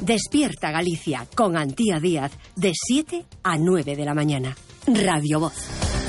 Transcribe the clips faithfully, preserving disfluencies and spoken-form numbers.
Despierta Galicia con Antía Díaz de siete a nueve de la mañana. Radio Voz.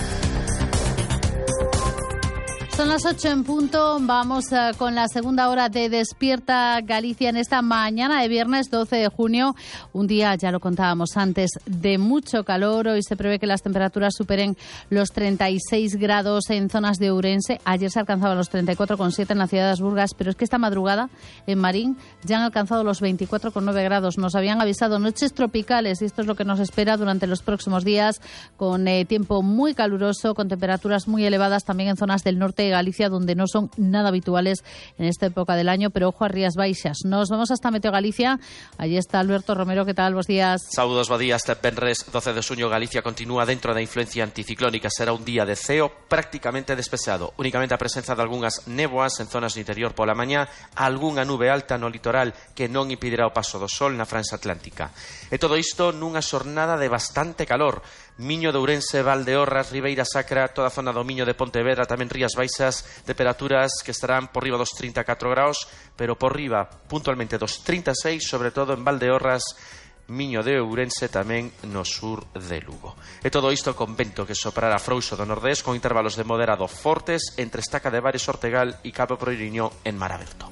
Son las ocho en punto, vamos uh, con la segunda hora de Despierta Galicia en esta mañana de viernes doce de junio, un día, ya lo contábamos antes, de mucho calor. Hoy se prevé que las temperaturas superen los treinta y seis grados en zonas de Ourense. Ayer se alcanzaban los treinta y cuatro coma siete en la ciudad de Asburgas, pero es que esta madrugada en Marín ya han alcanzado los veinticuatro coma nueve grados. Nos habían avisado noches tropicales y esto es lo que nos espera durante los próximos días, con eh, tiempo muy caluroso, con temperaturas muy elevadas también en zonas del norte de Galicia, donde no son nada habituales en esta época del año, pero ojo a Rías Baixas. Nos vamos hasta Meteo Galicia. Allí está Alberto Romero. ¿Qué tal? Buenos días. Saúdos, bo día. Este venres doce de xuño Galicia continúa dentro da influencia anticiclónica. Será un día de ceo prácticamente despexado. Únicamente a presenza de algunhas néboas en zonas do interior pola mañá, algunha nube alta no litoral que non impedirá o paso do sol na franxa atlántica. E todo isto nunha xornada de bastante calor. Miño de Ourense, Valdeorras, Ribeira Sacra, toda a zona do Miño de Pontevedra, tamén Rías Baixas, temperaturas que estarán por riba dos trinta e catro graus, pero por riba puntualmente dos trinta e seis, sobre todo en Valdeorras, Miño de Ourense, tamén no sur de Lugo. E todo isto con vento que soprará frouxo do nordés, con intervalos de moderado fortes entre Estaca de Bares, Ortegal e Cabo Proiriño en mar aberto.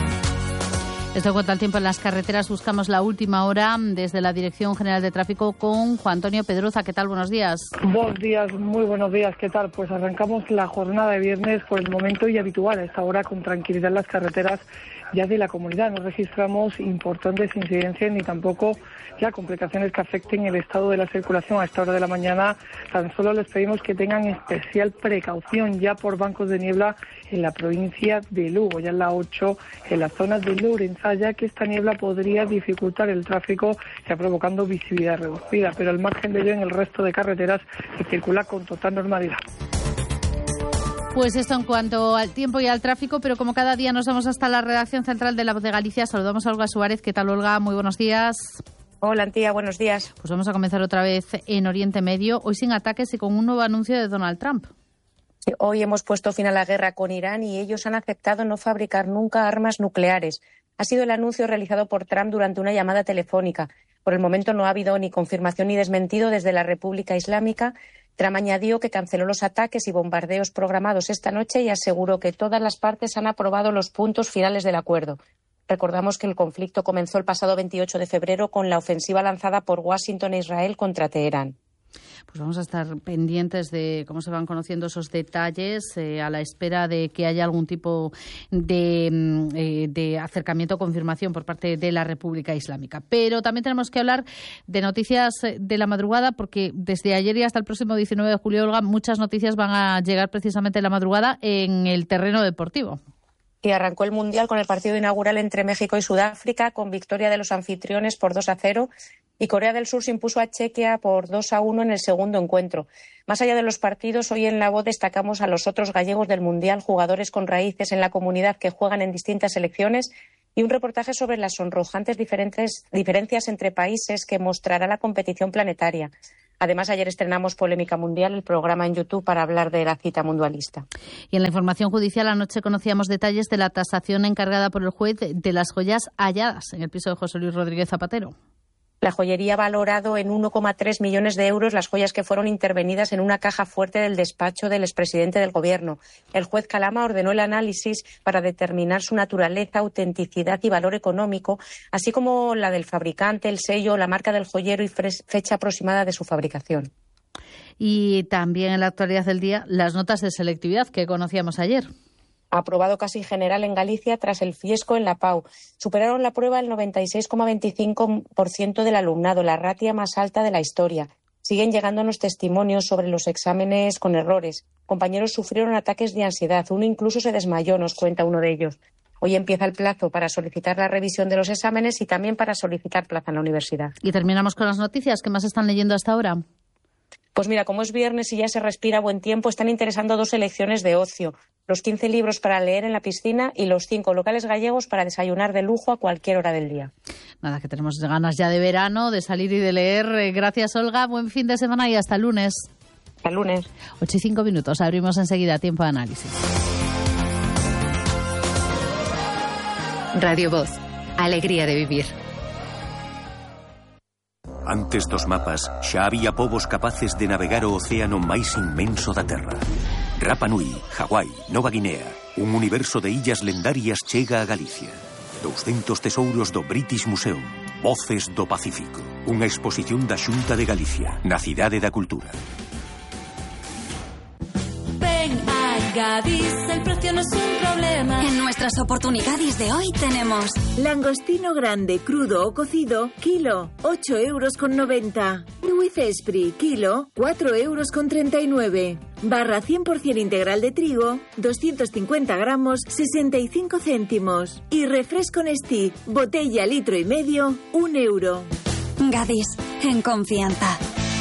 Esto cuenta el tiempo en las carreteras. Buscamos la última hora desde la Dirección General de Tráfico con Juan Antonio Pedroza. ¿Qué tal? Buenos días. Buenos días, muy buenos días. ¿Qué tal? Pues arrancamos la jornada de viernes por el momento y habitual. A esta hora con tranquilidad en las carreteras ya de la comunidad. No registramos importantes incidencias ni tampoco ya complicaciones que afecten el estado de la circulación a esta hora de la mañana. Tan solo les pedimos que tengan especial precaución ya por bancos de niebla en la provincia de Lugo, ya en la ocho, en la zona de Lourenza, ya que esta niebla podría dificultar el tráfico, ya provocando visibilidad reducida, pero al margen de ello en el resto de carreteras se circula con total normalidad. Pues esto en cuanto al tiempo y al tráfico, pero como cada día nos vamos hasta la redacción central de La Voz de Galicia, saludamos a Olga Suárez. ¿Qué tal, Olga? Muy buenos días. Hola, Antía, buenos días. Pues vamos a comenzar otra vez en Oriente Medio, hoy sin ataques y con un nuevo anuncio de Donald Trump. Sí, hoy hemos puesto fin a la guerra con Irán y ellos han aceptado no fabricar nunca armas nucleares. Ha sido el anuncio realizado por Trump durante una llamada telefónica. Por el momento no ha habido ni confirmación ni desmentido desde la República Islámica. Trump añadió que canceló los ataques y bombardeos programados esta noche y aseguró que todas las partes han aprobado los puntos finales del acuerdo. Recordamos que el conflicto comenzó el pasado veintiocho de febrero con la ofensiva lanzada por Washington e Israel contra Teherán. Pues vamos a estar pendientes de cómo se van conociendo esos detalles eh, a la espera de que haya algún tipo de, eh, de acercamiento o confirmación por parte de la República Islámica. Pero también tenemos que hablar de noticias de la madrugada, porque desde ayer y hasta el próximo diecinueve de julio, Olga, muchas noticias van a llegar precisamente en la madrugada en el terreno deportivo. Y arrancó el Mundial con el partido inaugural entre México y Sudáfrica, con victoria de los anfitriones por dos a cero, y Corea del Sur se impuso a Chequia por dos a uno en el segundo encuentro. Más allá de los partidos, hoy en La Voz destacamos a los otros gallegos del Mundial, jugadores con raíces en la comunidad que juegan en distintas selecciones, y un reportaje sobre las sonrojantes diferentes diferencias entre países que mostrará la competición planetaria. Además, ayer estrenamos Polémica Mundial, el programa en YouTube para hablar de la cita mundialista. Y en la información judicial, anoche conocíamos detalles de la tasación encargada por el juez de las joyas halladas en el piso de José Luis Rodríguez Zapatero. La joyería ha valorado en uno coma tres millones de euros las joyas que fueron intervenidas en una caja fuerte del despacho del expresidente del Gobierno. El juez Calama ordenó el análisis para determinar su naturaleza, autenticidad y valor económico, así como la del fabricante, el sello, la marca del joyero y fecha aproximada de su fabricación. Y también en la actualidad del día, las notas de selectividad que conocíamos ayer. Aprobado casi general en Galicia tras el fiesco en la Pau. Superaron la prueba el noventa y seis coma veinticinco por ciento del alumnado, la ratio más alta de la historia. Siguen llegándonos testimonios sobre los exámenes con errores. Compañeros sufrieron ataques de ansiedad. Uno incluso se desmayó, nos cuenta uno de ellos. Hoy empieza el plazo para solicitar la revisión de los exámenes y también para solicitar plaza en la universidad. Y terminamos con las noticias. ¿Qué más están leyendo hasta ahora? Pues mira, como es viernes y ya se respira buen tiempo, están interesando dos selecciones de ocio. Los quince libros para leer en la piscina y los cinco locales gallegos para desayunar de lujo a cualquier hora del día. Nada, que tenemos ganas ya de verano, de salir y de leer. Gracias, Olga. Buen fin de semana y hasta el lunes. Hasta el lunes. ocho y cinco minutos. Abrimos enseguida tiempo de análisis. Radio Voz. Alegría de vivir. Antes dos mapas, xa había povos capaces de navegar o océano máis inmenso da Terra. Rapa Nui, Hawái, Nova Guinea, un universo de illas lendarias chega a Galicia. doscientos tesouros do British Museum, Voces do Pacífico. Unha exposición da Xunta de Galicia, na Cidade da Cultura. Ven a Gadis, el precio no es un problema. En nuestras oportunidades de hoy tenemos langostino grande, crudo o cocido, kilo, ocho euros con noventa. With Esprit, kilo, cuatro euros con treinta y nueve. Barra cien por ciento integral de trigo, doscientos cincuenta gramos, sesenta y cinco céntimos. Y refresco Nestí, botella litro y medio, un euro. Gadis, en confianza.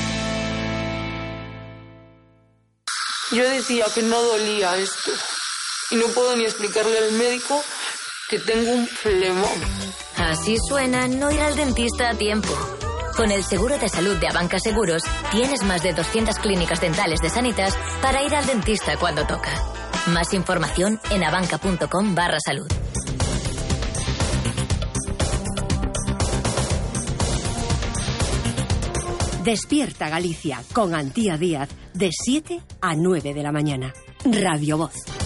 Yo decía que no dolía esto y no puedo ni explicarle al médico que tengo un flemón. Así suena no ir al dentista a tiempo. Con el seguro de salud de Abanca Seguros tienes más de doscientas clínicas dentales de Sanitas para ir al dentista cuando toca. Más información en abanca.com barra salud. Despierta Galicia con Antía Díaz de siete a nueve de la mañana. Radio Voz.